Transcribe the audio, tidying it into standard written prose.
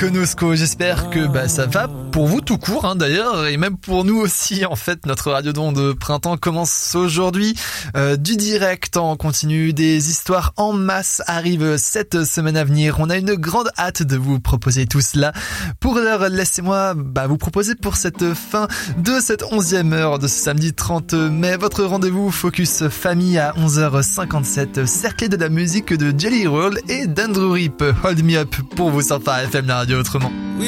Konosko. J'espère que ça va pour vous tout court d'ailleurs, et même pour nous aussi. En fait, notre Radiodon de printemps commence aujourd'hui. Du direct en continu, des histoires en masse arrivent cette semaine à venir. On a une grande hâte de vous proposer tout cela. Pour l'heure, laissez-moi vous proposer pour cette fin de cette 11e heure de ce samedi 30 mai, votre rendez-vous Focus Famille à 11h57, cerclé de la musique de Jelly Roll et d'Andrew Rip. Hold Me Up pour vous sur Phare FM, la radio autrement.